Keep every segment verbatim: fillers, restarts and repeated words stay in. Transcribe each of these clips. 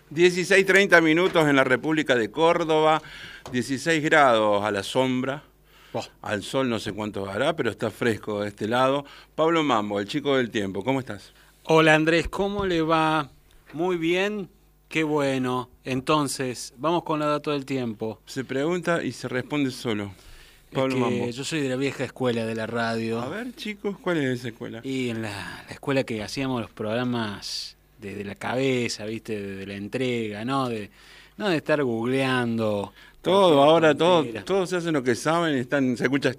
dieciséis treinta minutos en la República de Córdoba, dieciséis grados a la sombra, oh. Al sol no sé cuánto hará, pero está fresco de este lado. Pablo Mambo, el chico del tiempo, ¿cómo estás? Hola Andrés, ¿cómo le va? Muy bien, qué bueno. Entonces, vamos con la data del tiempo. Se pregunta y se responde solo. Pablo es que Mambo. Yo soy de la vieja escuela de la radio. A ver, chicos, ¿cuál es esa escuela? Y en la, la escuela que hacíamos los programas desde la cabeza, ¿viste? Desde la entrega, ¿no? De, no de estar googleando. Todo, ahora todo, todos hacen lo que saben y están, se escucha...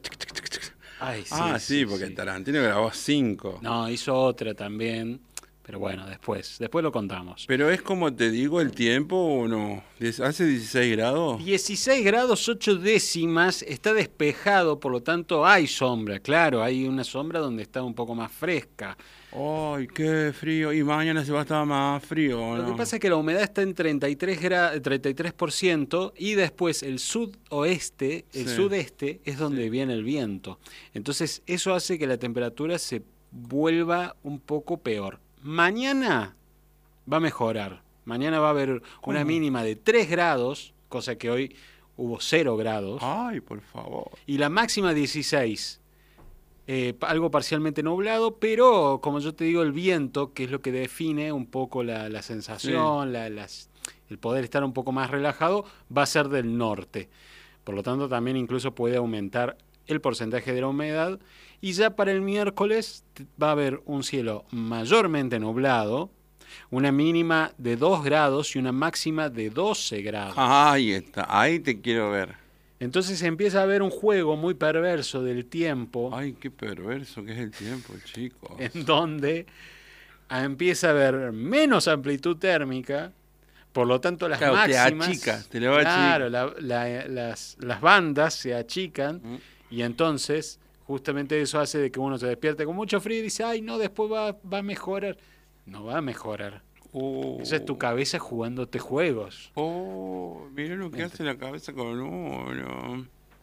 Ay, sí, ah, sí, sí porque sí. Tarantino grabó cinco. No, hizo otra también. Pero bueno, después, después lo contamos. Pero es como te digo el tiempo o no, ¿hace dieciséis grados? dieciséis grados ocho décimas, está despejado, por lo tanto hay sombra, claro, hay una sombra donde está un poco más fresca. ¡Ay, qué frío! Y mañana se va a estar más frío, ¿no? Lo que pasa es que la humedad está en treinta y tres por ciento y después el sudoeste, el sí. sudeste es donde sí. viene el viento. Entonces eso hace que la temperatura se vuelva un poco peor. Mañana va a mejorar. Mañana va a haber ¿Cómo? Una mínima de tres grados, cosa que hoy hubo cero grados. Ay, por favor. Y la máxima dieciséis. Eh, algo parcialmente nublado, pero como yo te digo, el viento, que es lo que define un poco la, la sensación, sí. la, las, el poder estar un poco más relajado, va a ser del norte. Por lo tanto, también incluso puede aumentar el porcentaje de la humedad. Y ya para el miércoles va a haber un cielo mayormente nublado, una mínima de dos grados y una máxima de doce grados. Ahí está, ahí te quiero ver. Entonces empieza a haber un juego muy perverso del tiempo. Ay, qué perverso que es el tiempo, chicos. En donde empieza a haber menos amplitud térmica, por lo tanto las claro, máximas... te achica, te lo va claro, a la, la, las, las bandas se achican mm. y entonces... Justamente eso hace de que uno se despierte con mucho frío y dice, ay, no, después va, va a mejorar. No va a mejorar. Oh. Esa es tu cabeza jugándote juegos. Oh, mira lo que Entonces, hace la cabeza con uno.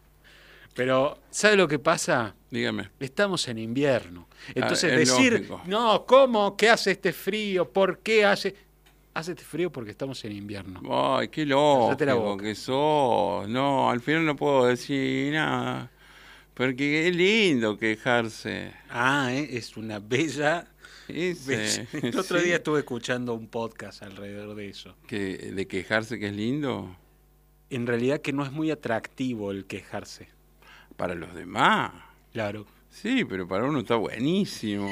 Pero, ¿sabe lo que pasa? Dígame. Estamos en invierno. Entonces ah, decir, lógico. no, ¿cómo? ¿Qué hace este frío? ¿Por qué hace...? Hace este frío porque estamos en invierno. Ay, qué lógico que sos. No, al final no puedo decir nada. Porque es lindo quejarse. Ah, ¿eh? Es una bella... Ese, El otro sí. día estuve escuchando un podcast alrededor de eso. ¿Que, ¿De quejarse que es lindo? En realidad que no es muy atractivo el quejarse. Para los demás. Claro. Sí, pero para uno está buenísimo.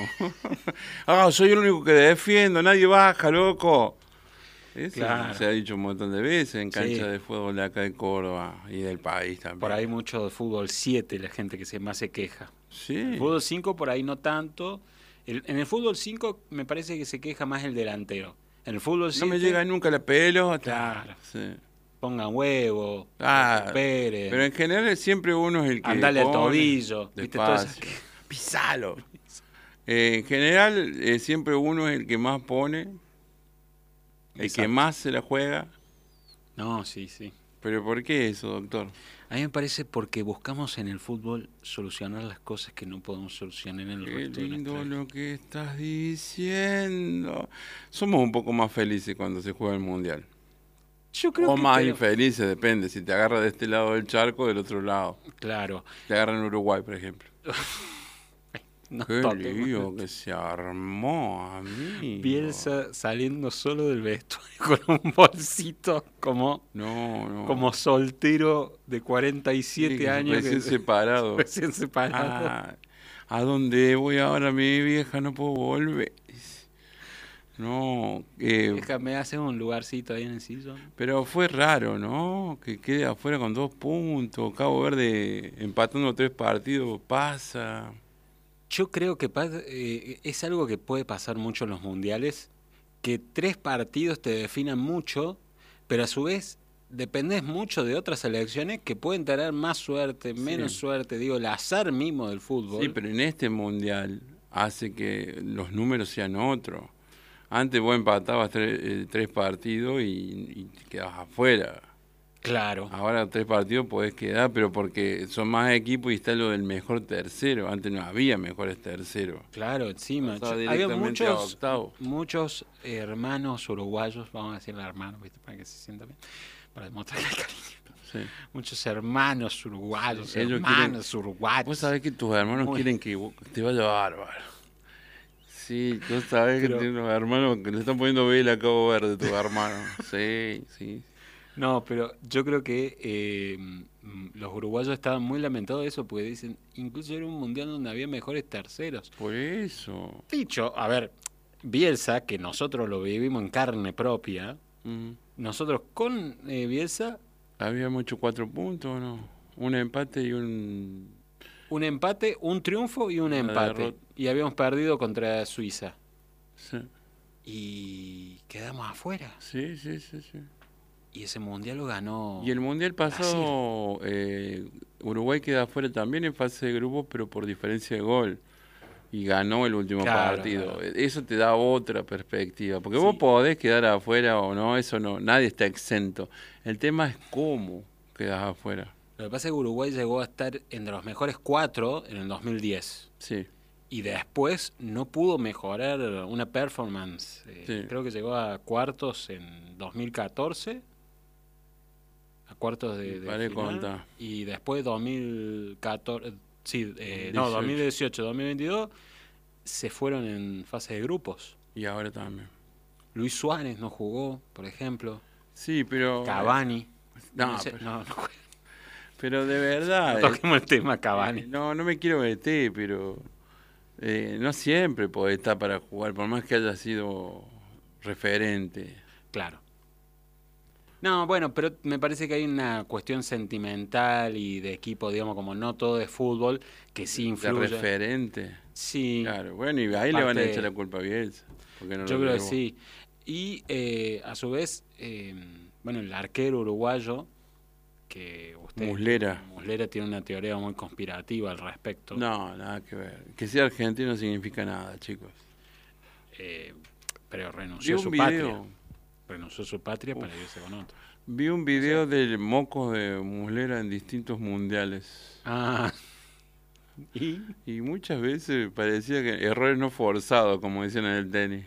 Ah, soy el único que defiendo, nadie baja, loco. Eso claro. se ha dicho un montón de veces en cancha sí. de fútbol de acá de Córdoba y del país también. Por ahí mucho de fútbol siete la gente que se más se queja. Sí. El fútbol cinco por ahí no tanto. El, en el fútbol cinco me parece que se queja más el delantero. En el fútbol siete... No me llega nunca la pelota. Claro. Sí. Pongan huevo, ah, Pérez. Pero en general siempre uno es el que andale pone, al tobillo. ¿Viste? Todas esas... Pisalo. Eh, en general eh, siempre uno es el que más pone. El Exacto. que más se la juega. No, sí, sí. ¿Pero por qué eso, doctor? A mí me parece porque buscamos en el fútbol solucionar las cosas que no podemos solucionar en el qué resto de lindo nuestra vida. Lo que estás diciendo. Somos un poco más felices cuando se juega el Mundial. Yo creo o que más pero... infelices, depende. Si te agarra de este lado del charco o del otro lado. Claro. Te agarra en Uruguay, por ejemplo. No, qué lío que se armó, amigo. Bielsa saliendo solo del vestuario con un bolsito como, no, no. como soltero de cuarenta y siete sí, años. Recién que, separado. Recién separado. Ah, ¿a dónde voy ahora, mi vieja? No puedo volver. No. Eh, Déjame hacer un lugarcito ahí en el sillón. Pero fue raro, ¿no? Que quede afuera con dos puntos. Cabo Verde empatando tres partidos. Pasa. Yo creo que eh, es algo que puede pasar mucho en los mundiales, que tres partidos te definan mucho, pero a su vez dependés mucho de otras selecciones que pueden tener más suerte, menos sí. suerte, digo, el azar mismo del fútbol. Sí, pero en este mundial hace que los números sean otros. Antes vos empatabas tres, eh, tres partidos y, y te quedabas afuera. Claro. Ahora tres partidos podés quedar, pero porque son más equipos y está lo del mejor tercero. Antes no había mejores terceros. Claro, encima. Pasaba Yo- había directamente a muchos, octavo. muchos hermanos uruguayos, vamos a decirle hermanos, ¿viste? Para que se sienta bien, para demostrar el cariño. Sí. Muchos hermanos uruguayos, Sí, ellos hermanos quieren- uruguayos. Vos sabés que tus hermanos Muy- quieren que vos- que te vaya bárbaro. Sí, vos sabés Pero- que tiene unos hermanos que le están poniendo vela a Cabo Verde, tus hermanos. Sí, sí. No, pero yo creo que eh, mm, los uruguayos estaban muy lamentados de eso, porque dicen, incluso era un mundial donde había mejores terceros. Por eso. Dicho, a ver, Bielsa, que nosotros lo vivimos en carne propia, Mm. nosotros con eh, Bielsa, ¿Habíamos hecho cuatro puntos o no? Un empate y un... un empate, un triunfo y un Una empate. derrota. Y habíamos perdido contra Suiza. Sí, Y quedamos afuera. sí, sí, sí. sí. Y ese mundial lo ganó. Y el mundial pasado, eh, Uruguay queda afuera también en fase de grupos, pero por diferencia de gol. Y ganó el último Claro, partido. claro. Eso te da otra perspectiva. Porque Sí. vos podés quedar afuera o no, eso no, nadie está exento. El tema es cómo quedas afuera. Lo que pasa es que Uruguay llegó a estar entre los mejores cuatro en el dos mil diez. Sí, Y después no pudo mejorar una performance. Eh, Sí. Creo que llegó a cuartos en dos mil catorce. A cuartos de, de Paré final. contar. Y después dos mil catorce. Sí, eh, no, dieciocho. dos mil dieciocho, dos mil veintidós. Se fueron en fase de grupos. y ahora también. Luis Suárez no jugó, por ejemplo. Sí, pero... Cavani. No, sé- pero, no, no juega. pero de verdad... No eh, toquemos el tema Cavani. Eh, No, no me quiero meter, pero eh, no siempre podés estar para jugar, por más que haya sido referente. Claro. No, bueno, pero me parece que hay una cuestión sentimental y de equipo, digamos, como no todo es fútbol, que sí De influye. referente. Sí, Claro, bueno, y ahí le van a Parte- echar la culpa a Bielsa. Porque no yo lo creo que llevó. sí. Y eh, a su vez, eh, bueno, el arquero uruguayo, que usted... Muslera. Muslera tiene una teoría muy conspirativa al respecto. No, nada que ver. Que sea argentino no significa nada, chicos. Eh, pero Vi renunció a un su video, patria. Renunció a su patria para irse con otro. vi un video del moco de Muslera en distintos mundiales. Ah, y... Y muchas veces parecía que errores no forzados, como dicen en el tenis.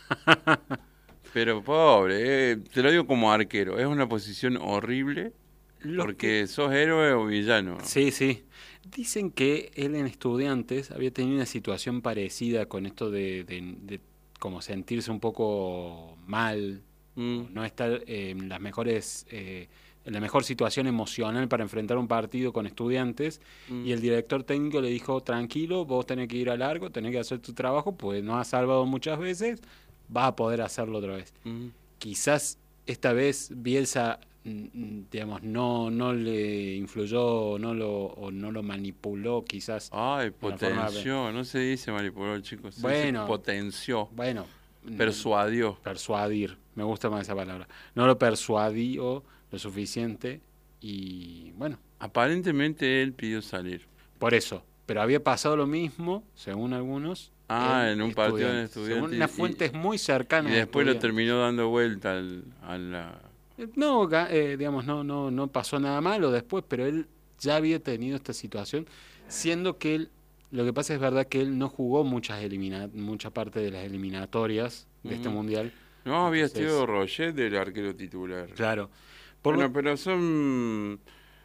Pero pobre, eh, te lo digo como arquero, es una posición horrible Los porque sos héroe o villano. Sí, sí. Dicen que él en Estudiantes había tenido una situación parecida con esto de, de, de como sentirse un poco mal, Mm, no estar eh, en las mejores, eh, en la mejor situación emocional para enfrentar un partido con Estudiantes, mm. y el director técnico le dijo, tranquilo, vos tenés que ir a largo, tenés que hacer tu trabajo, pues nos has salvado muchas veces, vas a poder hacerlo otra vez. Mm. Quizás esta vez Bielsa, mm, mm, digamos, no, no le influyó no lo, o no lo manipuló, quizás. Ay, de una forma- potenció, no se dice manipuló, chicos, se Bueno. dice potenció, Bueno, mm, persuadió. persuadir, me gusta más esa palabra. No lo persuadió lo suficiente y bueno, Aparentemente él pidió salir. por eso. Pero había pasado lo mismo, según algunos. Ah, en un partido en Según Estudiantes unas y- fuentes muy Y cercanas. a después lo Estudiantes. terminó dando vuelta al, a la... Eh, No, ga- eh, digamos, no, no, no pasó nada malo después, pero él ya había tenido esta situación, siendo que él, lo que pasa es verdad que él no jugó muchas elimina, mucha parte de las eliminatorias de este Ujú. mundial. No, había Entonces- sido Roger del arquero titular. Claro. Por Bueno, lo- pero son...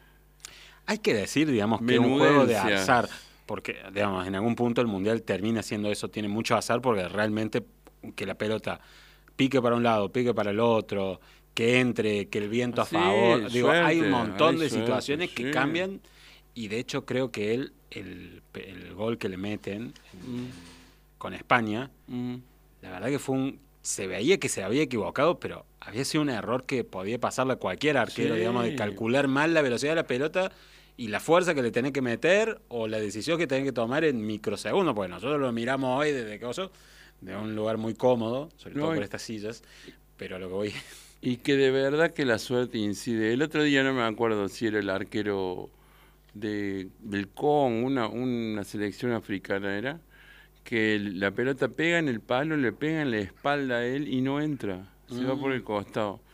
hay que decir, digamos, que es un juego de menudencias. azar, porque, digamos, en algún punto el mundial termina siendo eso, tiene mucho azar, porque realmente que la pelota pique para un lado, pique para el otro, que entre, que el viento a Sí, favor. Digo, hay un suerte, montón hay de suerte, situaciones que sí. cambian, y de hecho creo que él, el, el gol que le meten Mm, con España, mm. la verdad que fue un... Se veía que se había equivocado, pero había sido un error que podía pasarle a cualquier arquero, Sí. digamos, de calcular mal la velocidad de la pelota y la fuerza que le tenés que meter o la decisión que tenés que tomar en microsegundos, porque nosotros lo miramos hoy desde que oso, de un lugar muy cómodo, sobre No, todo y- por estas sillas, pero lo que voy... Y que de verdad que la suerte incide. El otro día no me acuerdo si era el arquero de, del Con, una, una selección africana era, que el- la pelota pega en el palo, le pega en la espalda a él y no entra, se va Mm. por el costado.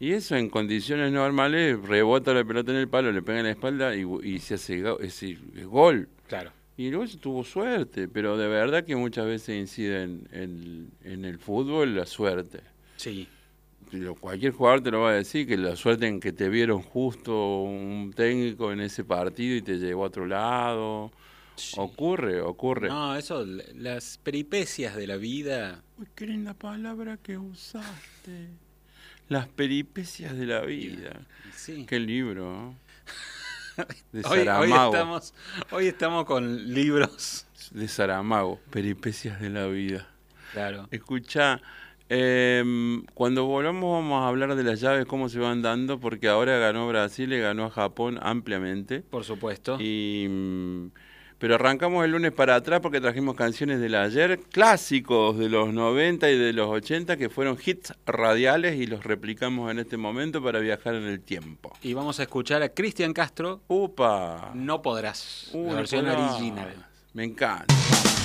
Y eso en condiciones normales, rebota la pelota en el palo, le pega en la espalda y, y se hace go- es decir, gol. Claro. Y luego tuvo suerte, pero de verdad que muchas veces incide en, en, en el fútbol la suerte. Sí. Pero cualquier jugador te lo va a decir, que la suerte en que te vieron justo un técnico en ese partido y te llevó a otro lado. Sí. Ocurre, ocurre. No, eso, las peripecias de la vida. Uy, qué linda palabra que usaste. Las peripecias de la vida. Sí. Qué libro, ¿no? De Hoy, hoy, Saramago. estamos, hoy estamos con libros. De Saramago, peripecias de la vida. Claro. Escucha, eh, cuando volvamos vamos a hablar de las llaves, cómo se van dando, porque ahora ganó Brasil y ganó a Japón ampliamente. Por supuesto. Y, mm, pero arrancamos el lunes para atrás porque trajimos canciones del ayer, clásicos de los noventa y de los ochenta, que fueron hits radiales y los replicamos en este momento para viajar en el tiempo. Y vamos a escuchar a Cristian Castro. ¡Upa! No podrás. Uh, La no versión podrás. original. Me encanta.